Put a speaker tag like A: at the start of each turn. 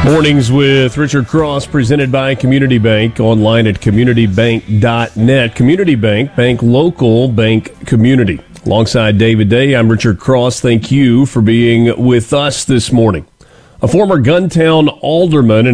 A: Mornings with Richard Cross, presented by Community Bank, online at communitybank.net. Community Bank, bank local, bank community. Alongside David Day, I'm Richard Cross. Thank you for being with us this morning. A former Guntown alderman